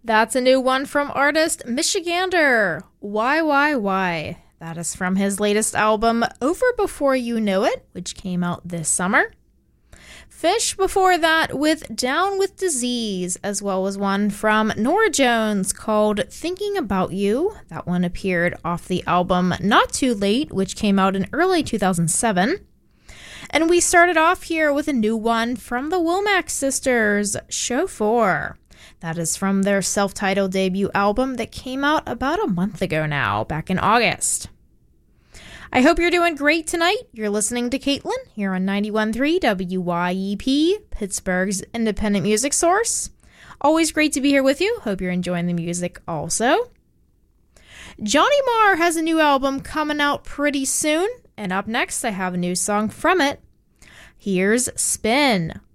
That's a new one from artist Michigander. Why? That is from his latest album, Over Before You Know It, which came out this summer. Fish before that with Down with Disease, as well as one from Norah Jones called Thinking About You. That one appeared off the album Not Too Late, which came out in early 2007. And we started off here with a new one from the Womack Sisters, Show 4. That is from their self-titled debut album that came out about a month ago now, back in August. I hope you're doing great tonight. You're listening to Caitlin here on 91.3 WYEP, Pittsburgh's independent music source. Always great to be here with you. Hope you're enjoying the music also. Johnny Marr has a new album coming out pretty soon, and up next I have a new song from it. Here's Spin.